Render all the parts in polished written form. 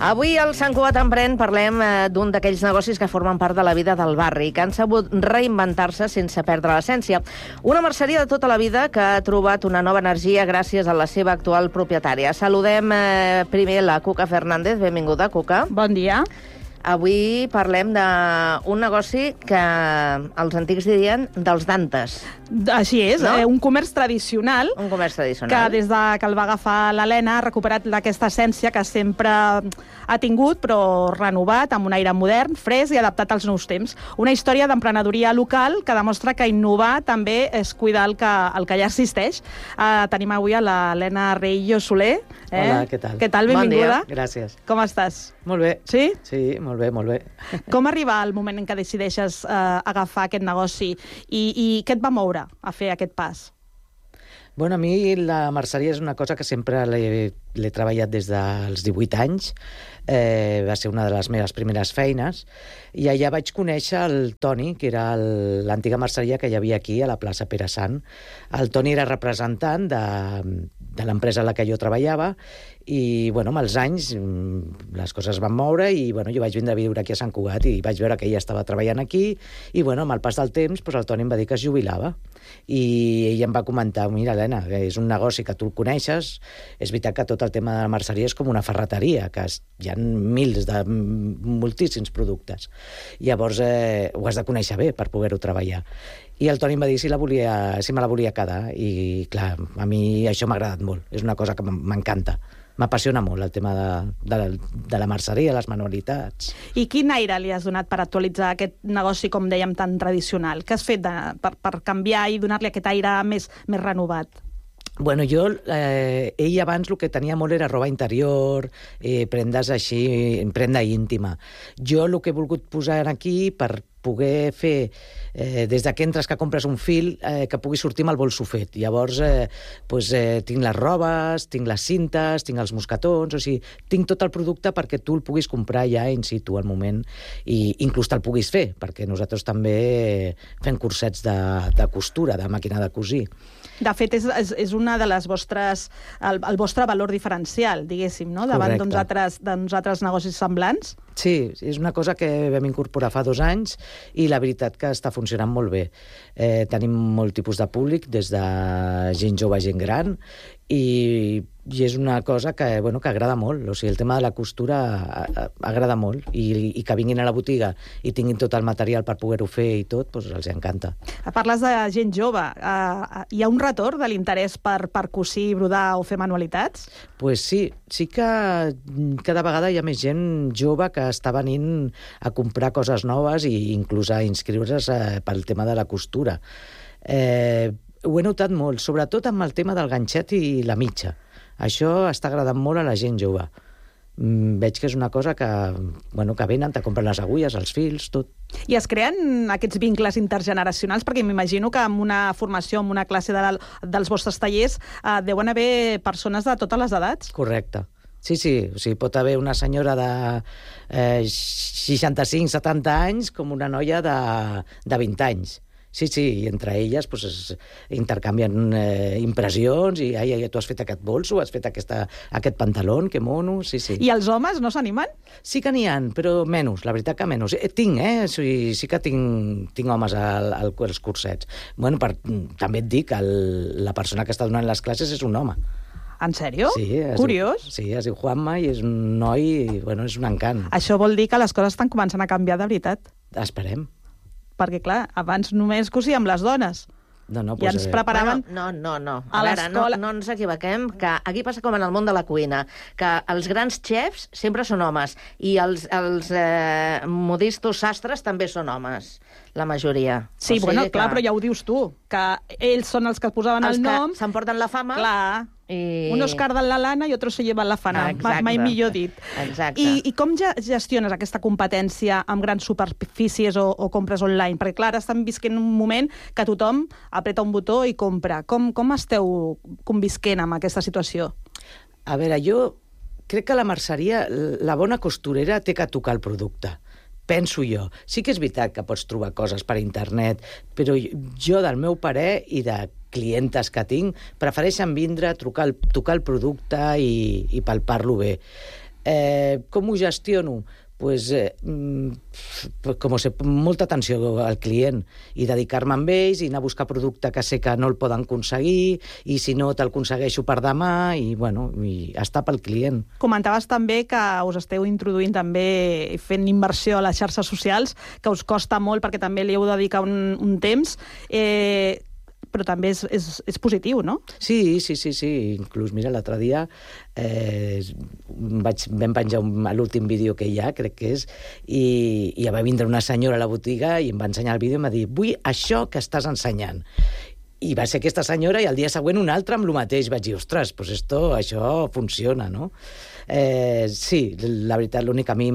Avui al Sant Cugat Emprèn parlem d'un d'aquells negocis que formen part de la vida del barri, que han sabut reinventar-se sense perdre l'essència. Una merceria de tota la vida que ha trobat una nova energia gràcies a la seva actual propietària. Saludem primer la Cuca Fernández. Benvinguda, Cuca. Bon dia. Avui parlem d'un negoci que els antics dirien dels Dantes. Així és, no? Un comerç tradicional. Un comerç tradicional. Que des de que el va agafar l'Helena ha recuperat aquesta essència que sempre ha tingut, però renovat, amb un aire modern, fresc i adaptat als nous temps. Una història d'emprenedoria local que demostra que innovar també és cuidar el que ja existeix. Tenim avui a l'Helena Reillo Soler. Hola, què tal? Què tal? Benvinguda. Bon dia. Gràcies. Com estàs? Molt bé. Sí? Sí, molt bé, molt bé. Com arriba el moment en què decideixes agafar aquest negoci i què et va moure a fer aquest pas? Bueno, a mi la merceria és una cosa que sempre l'he treballat des dels 18 anys. Va ser una de les meves primeres feines. I allà vaig conèixer el Toni, que era l'antiga merceria que hi havia aquí, a la plaça Pere Sant. El Toni era representant de l'empresa a la que jo treballava i, bueno, amb els anys les coses van moure i, bueno, jo vaig vindre a viure aquí a Sant Cugat i vaig veure que ella estava treballant aquí i, bueno, amb el pas del temps, doncs el Toni em va dir que es jubilava i ell em va comentar, mira, Helena, que és un negoci que tu el coneixes, és veritat que tot el tema de la merceria és com una ferreteria, que hi ha moltíssims productes. Llavors ho has de conèixer bé per poder-ho treballar. I el Toni em va dir si me la volia quedar i, clar, a mi això m'ha agradat molt. És una cosa que m'encanta. M'apassiona molt el tema de la merceria, les manualitats. I quin aire li has donat per actualitzar aquest negoci, com dèiem, tan tradicional? Què has fet per canviar i donar-li aquest aire més renovat? Bueno, ell abans el que tenia molt era roba interior, prendes així, prenda íntima. Jo el que he volgut posar aquí per poder fer, des de que entres que compres un fil, que pugui sortir amb el bolso fet. Llavors, tinc les robes, tinc les cintes, tinc els mosquetons, o sigui, tinc tot el producte perquè tu el puguis comprar ja in situ al moment i inclús te'l puguis fer, perquè nosaltres també fem cursets de costura, de màquina de cosir. De fet, és una de les vostres... el vostre valor diferencial, diguéssim, no? Davant d'uns altres negocis semblants. Sí, és una cosa que vam incorporar fa 2 anys i la veritat que està funcionant molt bé. Tenim molt tipus de públic, des de gent jove a gent gran, i és una cosa que agrada molt. O sigui, el tema de la costura agrada molt i que vinguin a la botiga i tinguin tot el material per poder-ho fer i tot, doncs els encanta. Parles de gent jove. Hi ha un retorn de l'interès per cosir, brodar o fer manualitats? Pues sí que cada vegada hi ha més gent jove que està venint a comprar coses noves i inclús a inscriure's pel tema de la costura. Ho he notat molt, sobretot amb el tema del ganxet i la mitja. Això està agradant molt a la gent jove. Veig que és una cosa que venen, te compren les agulles, els fils, tot. I es creen aquests vincles intergeneracionals? Perquè m'imagino que en una formació, en una classe dels vostres tallers, deuen haver persones de totes les edats? Correcte. Sí, o sigui, pot haver una senyora de 65-70 anys com una noia de 20 anys. Sí, i entre elles intercanvien impressions i tu has fet aquest bolso, has fet aquest pantaló, que mono, sí. I els homes no s'animen? Sí que n'hi ha, però menys, la veritat que menys. Sí que tinc homes als cursets. Bueno, també et dic que la persona que està donant les classes és un home. En sèrio? Sí. Curiós. Sí, es diu Juanma i és un noi, és un encant. Això vol dir que les coses estan començant a canviar de veritat? Esperem. Perquè, clar, abans només cosíem les dones. I ens preparaven... No. A veure, no ens equivoquem, que aquí passa com en el món de la cuina, que els grans xefs sempre són homes i els modistos sastres també són homes, la majoria. Sí, clar, però ja ho dius tu, que ells són els que posaven el nom... Els que s'emporten la fama... Clar. Unos cardan la lana i otros se llevan la fana. Mai millor dit. Exacte. I com gestiones aquesta competència amb grans superfícies o compres online? Perquè, clar, estem visquent un moment que tothom apreta un botó i compra. Com esteu convisquent amb aquesta situació? A veure, jo crec que la merceria, la bona costurera té que tocar el producte. Penso jo. Sí que és veritat que pots trobar coses per internet, però jo, del meu parer i de clientes que tinc, prefereixen vindre, tocar el producte i palpar-lo bé. Com ho gestiono? Pues, molta atenció al client i dedicar-me amb ells i anar a buscar producte que sé que no el poden aconseguir i si no te'l aconsegueixo per demà i estar pel client. Comentaves també que us esteu introduint també fent inversió a les xarxes socials, que us costa molt perquè també li heu de dedicar un temps, però també és positiu, no? Sí. Inclús, mira, l'altre dia vam penjar l'últim vídeo que hi ha, crec que és, i va vindre una senyora a la botiga i em va ensenyar el vídeo i em va dir: vull això que estàs ensenyant. I va ser aquesta senyora i el dia següent una altra amb el mateix. Vaig dir, ostres, pues això funciona, no? Sí, la veritat, l'únic a mi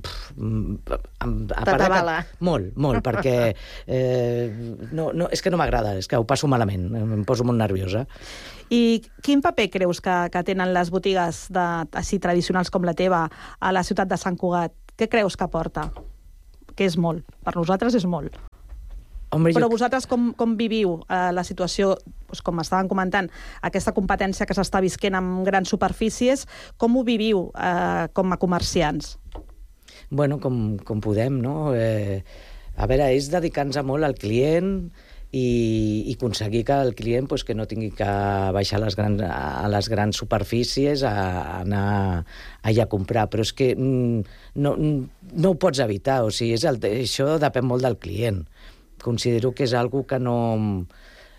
t'atabala. Molt, perquè no, és que no m'agrada, és que ho passo malament, em poso molt nerviosa. I quin paper creus que tenen les botigues així tradicionals com la teva a la ciutat de Sant Cugat? Què creus que aporta? Que és molt. Per nosaltres és molt. Home, però vosaltres com viviu la situació, doncs, com estàvem comentant, aquesta competència que s'està visquent amb grans superfícies, com ho viviu com a comerciants? Bueno, com podem, no? A veure, és dedicar-nos molt al client i aconseguir que el client que no tingui que baixar a les grans superfícies a anar allà a comprar, però és que no ho pots evitar, o sigui, això depèn molt del client. Considero que és algo que no...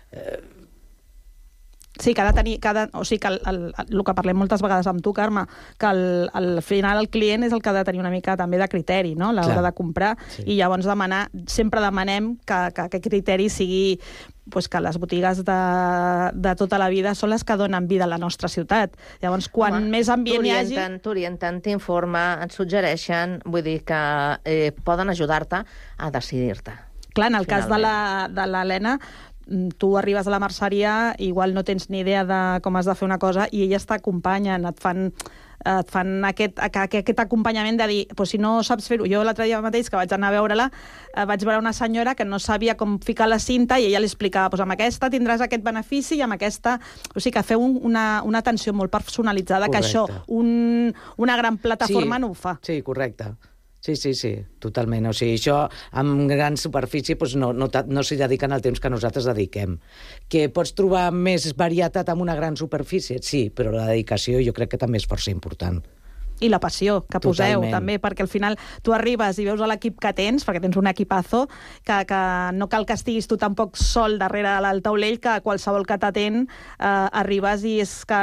Sí, que ha de tenir... O sigui, que el que parlem moltes vegades amb tu, Carme, que al final el client és el que ha de tenir una mica també de criteri, no?, a l'hora de comprar, sí. I llavors sempre demanem que aquest criteri sigui que les botigues de tota la vida són les que donen vida a la nostra ciutat. Llavors, quan més ambient hi hagi... T'orienten, t'informen, et suggereixen, vull dir que poden ajudar-te a decidir-te. Clar, en el cas de l'Helena, tu arribes a la merceria, igual no tens ni idea de com has de fer una cosa i elles t'acompanyen, et fan aquest acompanyament de dir, si no saps fer-ho... Jo l'altre dia mateix, que vaig anar a veure-la, vaig veure una senyora que no sabia com ficar la cinta i ella li explicava, amb aquesta tindràs aquest benefici i amb aquesta... O sigui, que feu una atenció molt personalitzada, correcte. Que això una gran plataforma no ho fa. Sí, correcte. Sí, totalment. O sigui, això amb gran superfície no s'hi dediquen el temps que nosaltres dediquem. Que pots trobar més varietat amb una gran superfície? Sí, però la dedicació jo crec que també és força important. I la passió que poseu, també, perquè al final tu arribes i veus l'equip que tens, perquè tens un equipazo, que no cal que estiguis tu tampoc sol darrere del taulell, que qualsevol que t'atén arribes i és que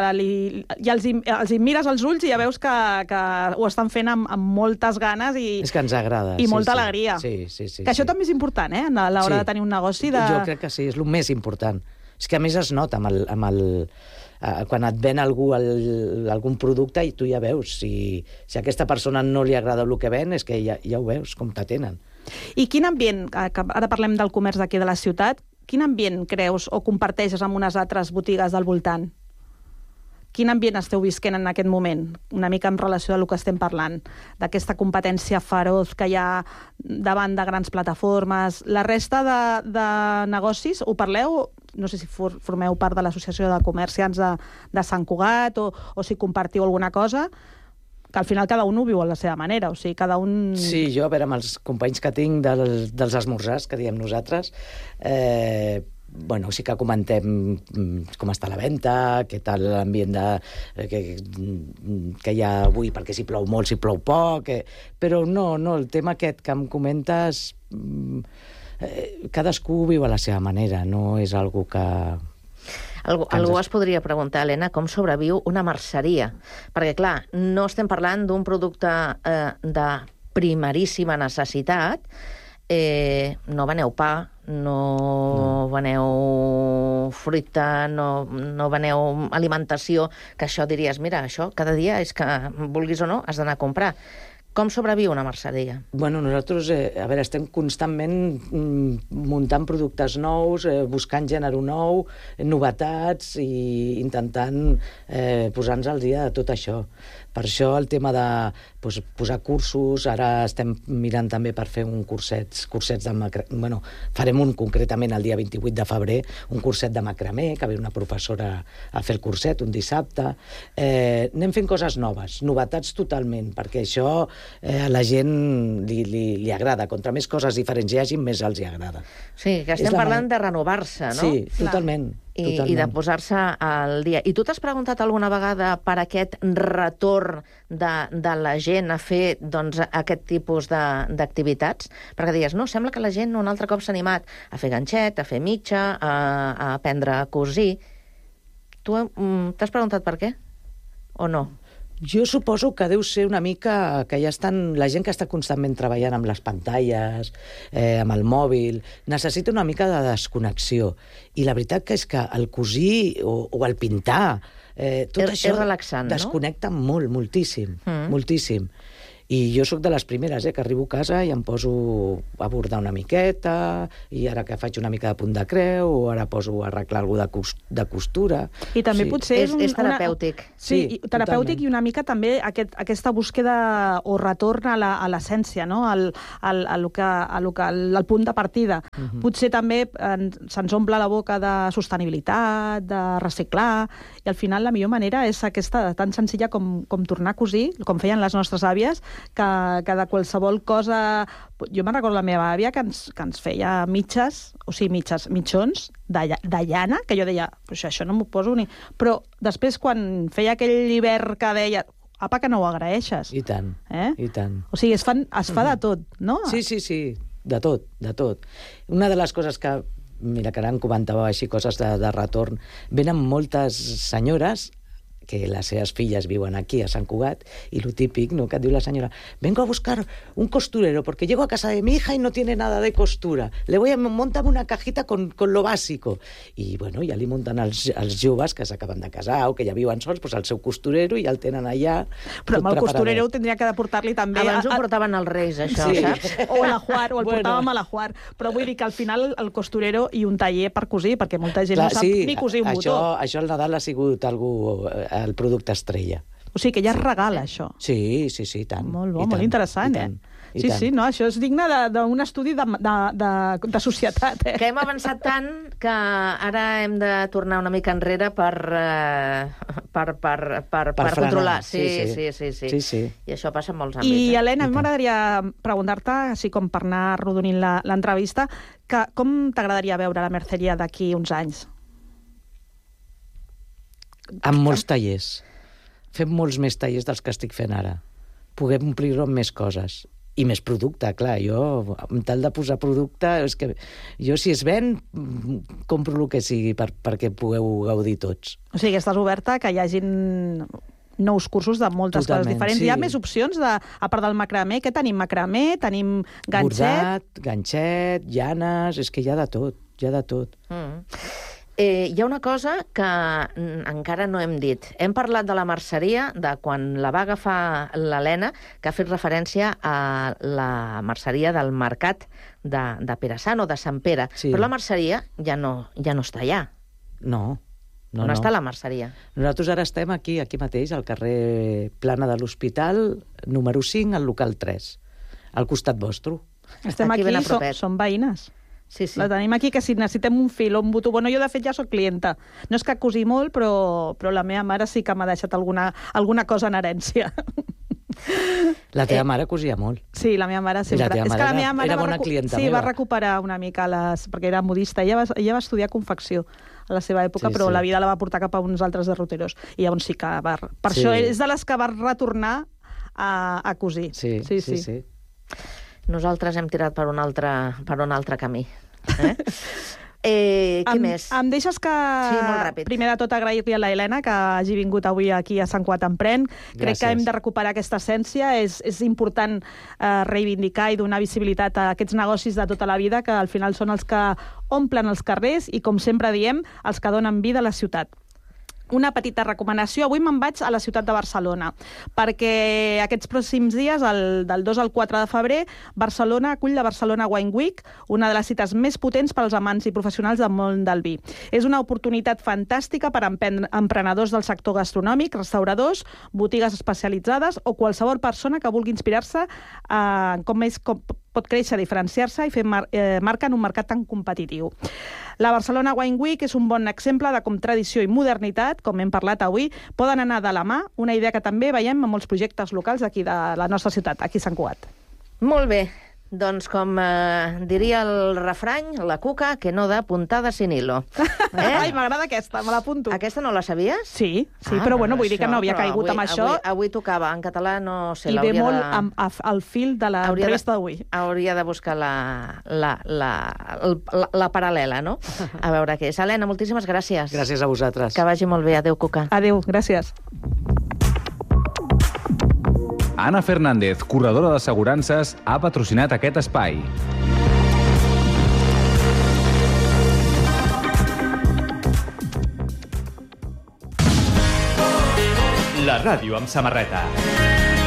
els mires als ulls i ja veus que ho estan fent amb moltes ganes i... És que ens agrada. I molta alegria. Sí. Que això també és important, a l'hora de tenir un negoci. Jo crec que sí, és el més important. És que a més es nota quan et ven algun producte i tu ja veus. Si a aquesta persona no li agrada el que ven, és que ja ho veus, com t'atenen. I quin ambient, ara parlem del comerç d'aquí de la ciutat, quin ambient creus o comparteixes amb unes altres botigues del voltant? Quin ambient esteu visquent en aquest moment? Una mica en relació al que estem parlant, d'aquesta competència feroz que hi ha davant de grans plataformes. La resta de negocis, ho parleu? No sé si formeu part de l'Associació de Comerciants de Sant Cugat o si compartiu alguna cosa, que al final cada un ho viu a la seva manera, o sigui, cada un... Sí, jo, a veure, amb els companys que tinc dels esmorzars, que diem nosaltres, sí que comentem com està la venda, què tal l'ambient que hi ha avui, perquè si plou molt, si plou poc, però no, el tema aquest que em comentes, cadascú viu a la seva manera, no és algo que... Algú es podria preguntar, Helena, com sobreviu una merceria? Perquè, clar, no estem parlant d'un producte de primeríssima necessitat, no veneu pa, no veneu fruita, no veneu alimentació, que això diries, mira, això cada dia és que, vulguis o no, has d'anar a comprar. Com sobreviu una merceria? Bueno, nosaltres, estem constantment muntant productes nous, buscant gènere nou, novetats i intentant posar-nos al dia de tot això. Per això el tema de posar cursos, ara estem mirant també per fer cursets de macramé. Bueno, farem un concretament el dia 28 de febrer, un curset de macramé, que ve una professora a fer el curset un dissabte. Anem fent coses noves, novetats totalment, perquè això a la gent li agrada. Contra més coses diferents hi hagi, més els hi agrada. Sí, que estem parlant de renovar-se, no? Sí, totalment. I de posar-se al dia. I tu t'has preguntat alguna vegada per aquest retorn de la gent a fer aquest tipus d'activitats? Perquè deies, no, sembla que la gent un altre cop s'ha animat a fer ganxet, a fer mitja, a aprendre a cosir. Tu t'has preguntat per què? O no? Jo suposo que deu ser una mica que ja estan... La gent que està constantment treballant amb les pantalles, amb el mòbil, necessita una mica de desconnexió. I la veritat que és que el cosir o el pintar, tot això... És relaxant, no? Desconnecta molt, moltíssim, moltíssim. I jo sóc de les primeres, que arribo a casa i em poso a bordar una miqueta, i ara que faig una mica de punt de creu, o ara poso a arreglar alguna de costura. I també potser és terapèutic. Sí, terapèutic, i una mica també aquesta búsqueda o retorn a l'essència, no? al punt de partida. Potser també se'ns omple la boca de sostenibilitat, de reciclar, i al final la millor manera és aquesta, tan senzilla com tornar a cosir, com feien les nostres àvies, que de qualsevol cosa... Jo me'n recordo la meva àvia que ens feia mitjons de llana, que jo deia, això no m'ho poso ni... Però després, quan feia aquell hivern que deia, apa, que no ho agraeixes. I tant, i tant. O sigui, es fa de tot, no? Sí, de tot, de tot. Una de les coses que, mira, que ara em comentava així coses de retorn, venen moltes senyores que les seves filles viuen aquí, a Sant Cugat, y lo típico, ¿no?, que diu la señora, vengo a buscar un costurero porque llego a casa de mi hija y no tiene nada de costura. Le voy a montar una cajita con lo básico. I, bueno, ja li munten els joves que s'acaben de casar o que ja viuen sols, pues, el seu costurero i ja el tenen allà. Però amb el costurero tindria que portar-li també... Abans ho portaven els reis, això, sí, saps? O a la Juar, o el portàvem a la Juar. Però vull dir que al final el costurero i un taller per cosir, perquè molta gent no sap ni cosir un botó. Això al Nadal ha sigut el producte estrella. O sigui que ja es regala, això. Sí, tant. Molt bo, molt interessant, Sí, no, això és digne d'un estudi de societat, Que hem avançat tant que ara hem de tornar una mica enrere per controlar. Sí. I això passa en molts àmbits. I, Helena, m'agradaria preguntar-te, així com per anar arrodonint l'entrevista, com t'agradaria veure la merceria d'aquí uns anys? Amb molts tallers. Fem molts més tallers dels que estic fent ara. Puguem omplir-ho amb més coses. I més producte, clar. Jo, amb tal de posar producte, és que jo, si es ven, compro el que sigui perquè pugueu gaudir tots. O sigui, que estàs oberta que hi hagin nous cursos de moltes coses diferents. Sí. Hi ha més opcions, a part del macramé. Què tenim? Macramé, tenim ganxet... Bordat, ganxet, llanes... És que hi ha de tot, Hi ha una cosa que encara no hem dit. Hem parlat de la merceria, de quan la va agafar l'Helena, que ha fet referència a la merceria del mercat de Perassant o de Sant Pere. Sí. Però la merceria ja no està allà. No. On està la merceria? Nosaltres ara estem aquí mateix, al carrer Plana de l'Hospital, número 5, al local 3, al costat vostre. Estem aquí, som veïnes. Sí. La tenim aquí, que si necessitem un fil o un botó... Bueno, jo, de fet, ja soc clienta. No és que cosi molt, però la meva mare sí que m'ha deixat alguna cosa en herència. La teva mare cosia molt. Sí, la meva mare sempre... La meva mare era bona clienta meva. Sí, va recuperar una mica perquè era modista. Ella va estudiar confecció a la seva època, però la vida la va portar cap a uns altres derroteros. I llavors sí que va... Per això és de les que va retornar a cosir. Sí. Nosaltres hem tirat per un altre camí. Què més? Em deixes que... Sí, molt ràpid. Primer de tot agrair-li a la Helena que hagi vingut avui aquí a Sant Cugat Emprèn. Crec que hem de recuperar aquesta essència. És important reivindicar i donar visibilitat a aquests negocis de tota la vida, que al final són els que omplen els carrers i, com sempre diem, els que donen vida a la ciutat. Una petita recomanació. Avui me'n vaig a la ciutat de Barcelona, perquè aquests pròxims dies, del 2 al 4 de febrer, Barcelona acull la Barcelona Wine Week, una de les cites més potents pels amants i professionals del món del vi. És una oportunitat fantàstica per emprenedors del sector gastronòmic, restauradors, botigues especialitzades o qualsevol persona que vulgui inspirar-se en com pot créixer, diferenciar-se i fer marca en un mercat tan competitiu. La Barcelona Wine Week és un bon exemple de com tradició i modernitat, com hem parlat avui, poden anar de la mà, una idea que també veiem en molts projectes locals aquí de la nostra ciutat, aquí a Sant Cugat. Molt bé. Doncs com diria el refrany, la cuca que no da puntada sin hilo. Ai, m'agrada aquesta, me l'apunto. Aquesta no la sabies? Sí, però bueno, vull dir que no havia caigut amb això. Avui tocava, en català no sé, i ve molt al fil de la resta d'avui. Hauria de buscar la paral·lela, no? A veure què és. Helena, moltíssimes gràcies. Gràcies a vosaltres. Que vagi molt bé. Adéu, cuca. Adéu, gràcies. Anna Fernández, corredora d'assegurances, ha patrocinat aquest espai. La ràdio amb samarreta.